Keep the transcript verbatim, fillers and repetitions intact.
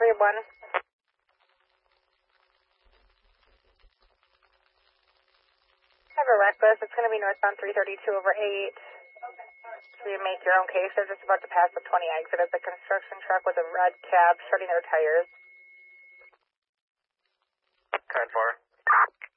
three one. Have a reckless. It's going to be northbound three thirty-two over eight. So you make your own case. They're just about to pass the twenty exit of the construction truck with a red cab shredding their tires. ten four.